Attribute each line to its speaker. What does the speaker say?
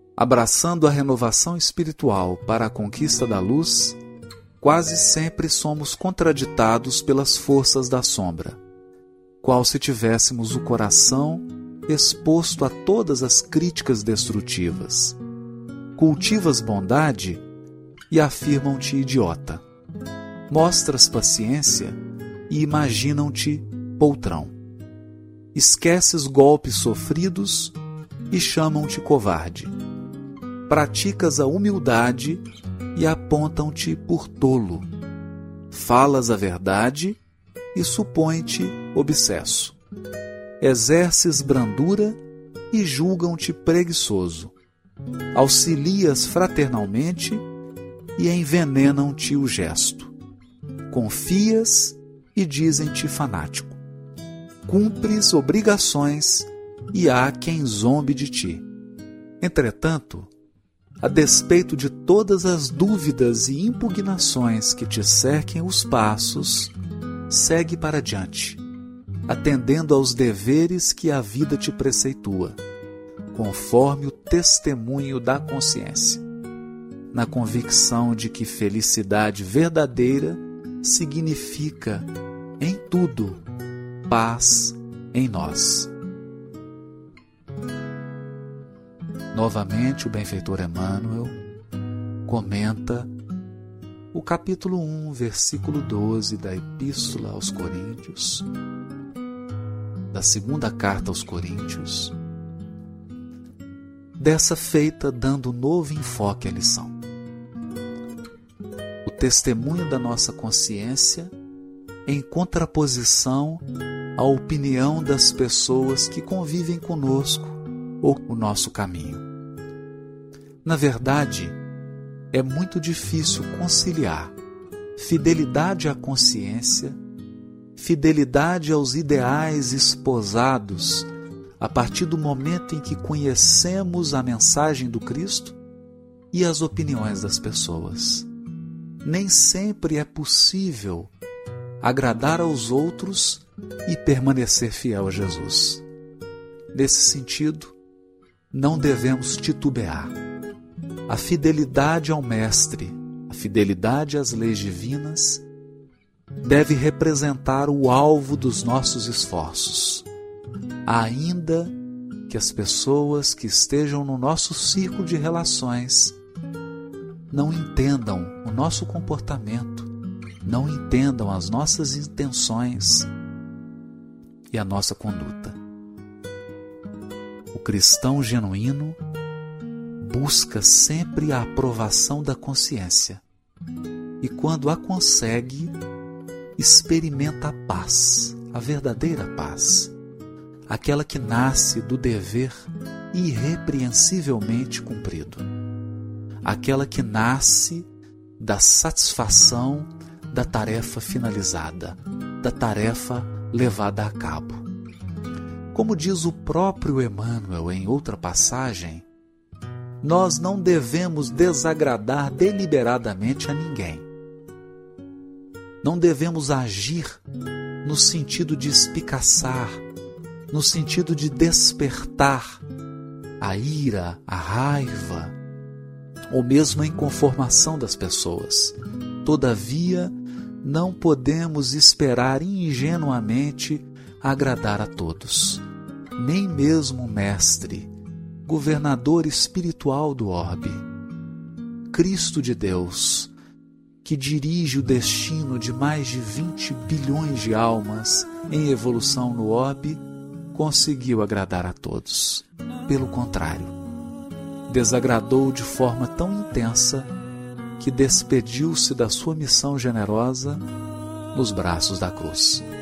Speaker 1: Abraçando a renovação espiritual para a conquista da luz, quase sempre somos contraditados pelas forças da sombra, qual se tivéssemos o coração exposto a todas as críticas destrutivas. Cultivas bondade e afirmam-te idiota. Mostras paciência e imaginam-te poltrão. Esqueces golpes sofridos e chamam-te covarde. Praticas a humildade e apontam-te por tolo. Falas a verdade e supõem-te obsesso. Exerces brandura e julgam-te preguiçoso. Auxilias fraternalmente e envenenam-te o gesto. Confias e dizem-te fanático. Cumpres obrigações e há quem zombe de ti. Entretanto, a despeito de todas as dúvidas e impugnações que te cerquem os passos, segue para diante, atendendo aos deveres que a vida te preceitua, conforme o testemunho da consciência, na convicção de que felicidade verdadeira significa, em tudo, paz em nós. Novamente, o benfeitor Emmanuel comenta o capítulo 1, versículo 12 da Epístola aos Coríntios, da segunda carta aos Coríntios, dessa feita dando novo enfoque à lição. O testemunho da nossa consciência em contraposição à opinião das pessoas que convivem conosco ou o nosso caminho. Na verdade, é muito difícil conciliar fidelidade à consciência, fidelidade aos ideais esposados a partir do momento em que conhecemos a mensagem do Cristo e as opiniões das pessoas. Nem sempre é possível agradar aos outros e permanecer fiel a Jesus. Nesse sentido, não devemos titubear. A fidelidade ao Mestre, a fidelidade às leis divinas, deve representar o alvo dos nossos esforços, ainda que as pessoas que estejam no nosso círculo de relações não entendam o nosso comportamento, não entendam as nossas intenções e a nossa conduta. O cristão genuíno busca sempre a aprovação da consciência e, quando a consegue, experimenta a paz, a verdadeira paz, aquela que nasce do dever irrepreensivelmente cumprido, aquela que nasce da satisfação da tarefa finalizada, da tarefa levada a cabo. Como diz o próprio Emmanuel em outra passagem, nós não devemos desagradar deliberadamente a ninguém. Não devemos agir no sentido de espicaçar, no sentido de despertar a ira, a raiva, ou mesmo a inconformação das pessoas. Todavia, não podemos esperar ingenuamente agradar a todos, nem mesmo o Mestre, governador espiritual do orbe, Cristo de Deus, que dirige o destino de mais de 20 bilhões de almas em evolução no orbe, conseguiu agradar a todos. Pelo contrário, desagradou de forma tão intensa que despediu-se da sua missão generosa nos braços da cruz.